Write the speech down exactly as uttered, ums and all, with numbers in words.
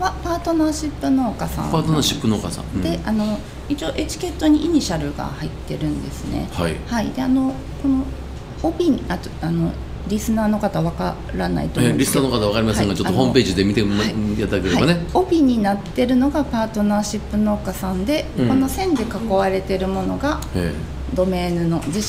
はパートナーシップ農家さんパートナーシップ農家さん、うん、 で、あの一応エチケットにイニシャルが入ってるんですね。 はい、 はい、であのこの帯にあとあのリスナーの方わからないと思うんですけど、 えリスナーの方わかりませんが、はい、ちょっとホームページで見ていただければね、はいはい、 帯になってるのがパートナーシップ農家さんで、うん、この線で囲われてるものがドメーヌの自